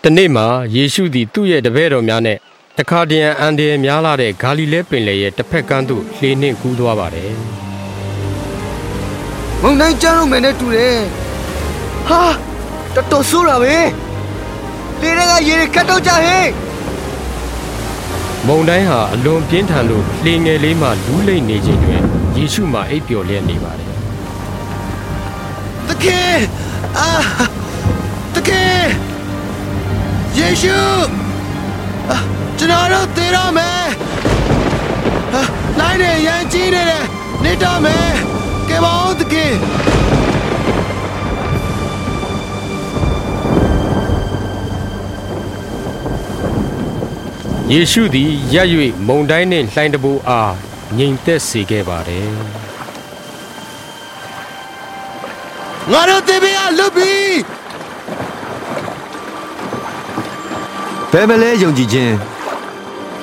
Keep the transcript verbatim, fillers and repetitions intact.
တနေ့မှာယေရှုသည်သူ့ရဲ့တပည့်တော်များနဲ့တခါတရံအန်ဒီများလာတဲ့ဂါလိလဲပင်လယ်ရဲ့တစ်ဖက်ကမ်းသို့လှေနှင့်ကူးသွားပါတယ်မုန်တိုင်းကျလို့မယ်နဲ့တူတယ်ဟာတော်တော်ဆိုးတာပဲလေတွေကရေတွေခတ်တော့ကြဟဲ့မုန်တိုင်းဟာအလွန်ပြင်းထန်လို့လှေငယ်လေးမှလူးလိမ့်နေခြင်းတွင်ယေရှုမှာအိပ်ပျော်လျက်နေပါတယ်တကယ်အာတကယ်ယေရှုကျွန်တော်တို့သေတော့မယ်လိုက်နေရန်ကြီးနေတယ်နေတော့မယ်ကဲပါဦးတကယ်ယေရှုသည်ရပ်၍မုန်တိုင်းနှင့်လှိုင်းတဘိုးအားငြိမ်သက်စေခဲ့ပါတယ်ငါတို့သေပြီအလုပ်ပြီဘယ်မလဲယုံကြည်ခြင်း